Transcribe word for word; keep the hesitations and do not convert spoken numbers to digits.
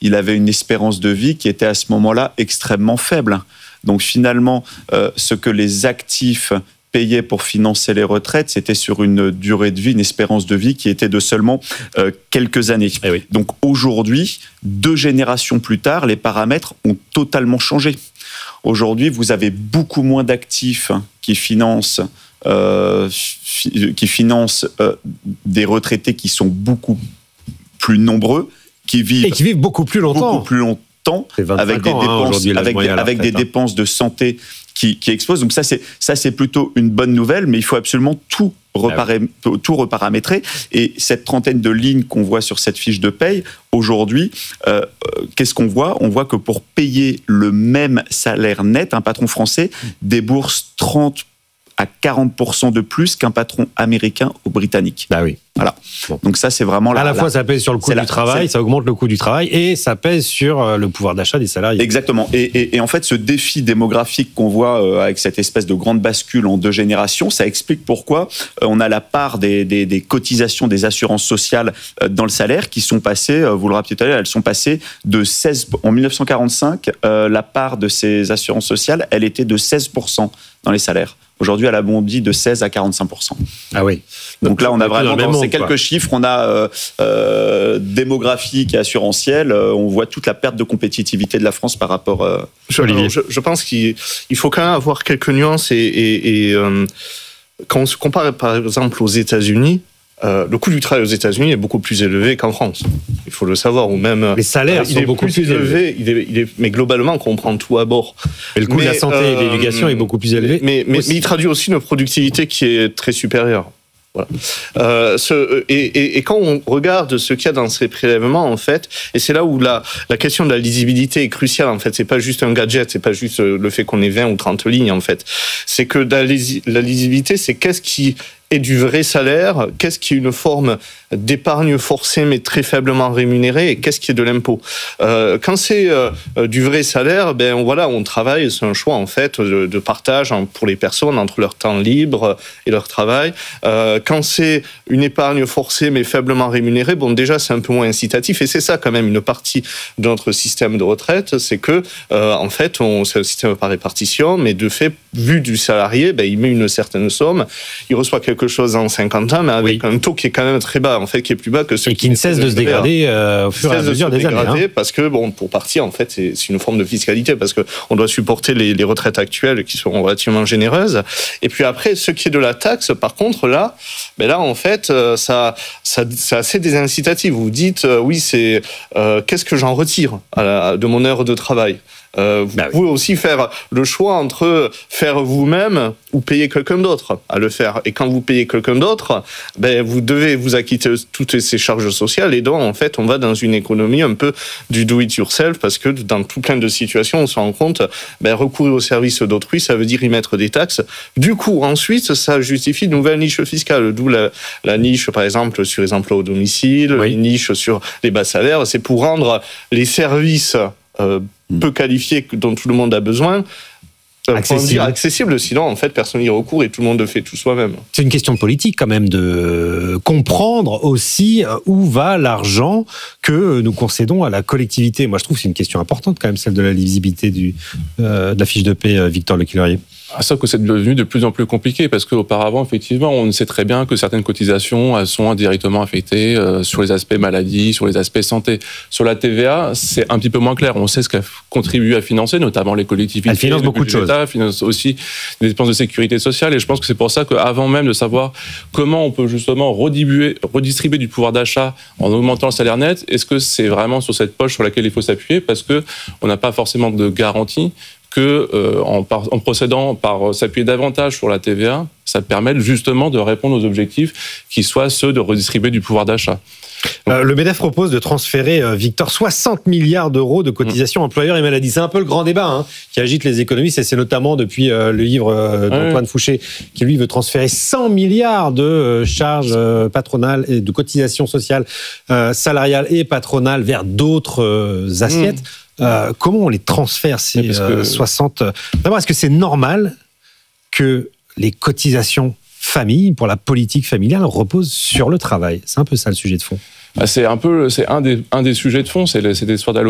il avait une espérance de vie qui était à ce moment-là extrêmement faible. Donc finalement, euh, ce que les actifs payaient pour financer les retraites, c'était sur une durée de vie, une espérance de vie qui était de seulement euh, quelques années. Eh oui. Donc aujourd'hui, deux générations plus tard, les paramètres ont totalement changé. Aujourd'hui, vous avez beaucoup moins d'actifs qui financent, euh, fi- qui financent euh, des retraités qui sont beaucoup plus nombreux, qui vivent, Et qui vivent beaucoup plus longtemps. beaucoup plus longtemps, C'est vingt-cinq avec des ans, hein, dépenses, aujourd'hui, l'âge avec, moyen à la avec des retraite, hein. dépenses de santé qui, qui explosent. Donc ça, c'est ça, c'est plutôt une bonne nouvelle, mais il faut absolument tout reparé- tout reparamétrer. Et cette trentaine de lignes qu'on voit sur cette fiche de paye, aujourd'hui, euh, qu'est-ce qu'on voit ? On voit que pour payer le même salaire net, un patron français débourse trente à quarante pour cent de plus qu'un patron américain ou britannique. Bah oui. Voilà. Bon. Donc ça, c'est vraiment... À la, la fois, la- ça pèse sur le coût c'est du la- travail, c'est- ça augmente le coût du travail et ça pèse sur euh, le pouvoir d'achat des salariés. Exactement. Et, et, et en fait, ce défi démographique qu'on voit euh, avec cette espèce de grande bascule en deux générations, ça explique pourquoi euh, on a la part des, des, des cotisations des assurances sociales euh, dans le salaire qui sont passées, euh, vous le rappelez tout à l'heure, elles sont passées de seize... En dix-neuf cent quarante-cinq, euh, la part de ces assurances sociales, elle était de seize pour cent dans les salaires. Aujourd'hui, elle a bondi de seize à quarante-cinq pour cent. Ah oui. Donc là, on a vraiment, dans le même dans ces monde, quelques quoi. chiffres, on a euh, euh, démographique et assurantiel, euh, on voit toute la perte de compétitivité de la France par rapport... Euh, Je, Olivier. alors, je, je pense qu'il il faut quand même avoir quelques nuances et, et, et euh, quand on se compare par exemple aux États-Unis, euh, le coût du travail aux États-Unis est beaucoup plus élevé qu'en France. Il faut le savoir, ou même Les salaires euh, il sont est beaucoup plus élevés. Il est, il est, mais globalement, quand on prend tout à bord. Et le coût de la Mais, santé et de euh, l'éducation est beaucoup plus élevé. Mais, mais, aussi. mais il traduit aussi une productivité qui est très supérieure. Voilà. Euh, ce, et, et, et quand on regarde ce qu'il y a dans ces prélèvements, en fait, et c'est là où la, la question de la lisibilité est cruciale, en fait, c'est pas juste un gadget, c'est pas juste le fait qu'on ait vingt ou trente lignes, en fait. C'est que la, lisi- la lisibilité, c'est qu'est-ce qui est du vrai salaire, qu'est-ce qui est une forme d'épargne forcée mais très faiblement rémunérée, et qu'est-ce qui est de l'impôt. Euh, quand c'est euh, du vrai salaire, ben voilà, on travaille, c'est un choix en fait de, de partage pour les personnes entre leur temps libre et leur travail. Euh, quand c'est une épargne forcée mais faiblement rémunérée, bon déjà c'est un peu moins incitatif, et c'est ça quand même une partie de notre système de retraite, c'est que euh, en fait on, c'est un système par répartition, mais de fait vu du salarié, ben il met une certaine somme, il reçoit quelque chose en cinquante ans, mais avec Oui. un taux qui est quand même très bas, en fait, qui est plus bas que ceux Et qui ne cesse de se dégrader euh, au fur et à mesure des années. Hein. Parce que, bon, pour partir, en fait, c'est, c'est une forme de fiscalité, parce qu'on doit supporter les, les retraites actuelles qui seront relativement généreuses. Et puis après, ce qui est de la taxe, par contre, là, ben là, en fait, ça, ça, c'est assez désincitatif. Vous dites, euh, oui, c'est euh, qu'est-ce que j'en retire à la, de mon heure de travail? Euh, vous bah oui. pouvez aussi faire le choix entre faire vous-même ou payer quelqu'un d'autre à le faire. Et quand vous payez quelqu'un d'autre, ben, vous devez vous acquitter de toutes ces charges sociales. Et donc, en fait, on va dans une économie un peu du do-it-yourself, parce que dans tout plein de situations, on se rend compte, ben, recourir au service d'autrui, ça veut dire y mettre des taxes. Du coup, ensuite, ça justifie une nouvelle niche fiscale. D'où la, la niche, par exemple, sur les emplois au domicile, Oui. une niche sur les bas salaires. C'est pour rendre les services euh, peu qualifiés dont tout le monde a besoin, euh, Accessible. dire accessible, sinon en fait personne n'y recourt et tout le monde le fait tout soi-même. C'est une question politique quand même de comprendre aussi où va l'argent que nous concédons à la collectivité. Moi je trouve que c'est une question importante quand même, celle de la lisibilité du, euh, de la fiche de paie, Victor Leclerc. Sauf que c'est devenu de plus en plus compliqué, parce qu'auparavant, effectivement, on sait très bien que certaines cotisations elles sont indirectement affectées euh, sur les aspects maladie, sur les aspects santé. Sur la T V A, c'est un petit peu moins clair. On sait ce qu'elle contribue à financer, notamment les collectivités. Elle finance le beaucoup de budget choses. d'État, finance aussi des dépenses de sécurité sociale. Et je pense que c'est pour ça qu'avant même de savoir comment on peut justement redistribuer, redistribuer du pouvoir d'achat en augmentant le salaire net, est-ce que c'est vraiment sur cette poche sur laquelle il faut s'appuyer, parce que on n'a pas forcément de garantie que euh, en, par, en procédant par s'appuyer davantage sur la T V A, ça permet justement de répondre aux objectifs qui soient ceux de redistribuer du pouvoir d'achat. Euh, le MEDEF propose de transférer, euh, Victor, soixante milliards d'euros de cotisations mmh. employeurs et maladie. C'est un peu le grand débat hein, qui agite les économistes, et c'est notamment depuis euh, le livre euh, d'Antoine ouais. Fouché qui, lui, veut transférer cent milliards de euh, charges euh, patronales et de cotisations sociales, euh, salariales et patronales vers d'autres euh, assiettes. Mmh. Euh, comment on les transfère, ces que... euh, soixante... D'abord, est-ce que c'est normal que les cotisations famille, pour la politique familiale, reposent sur le travail? C'est un peu ça le sujet de fond. C'est un peu, c'est un des, un des sujets de fond, c'est cette histoire d'allocation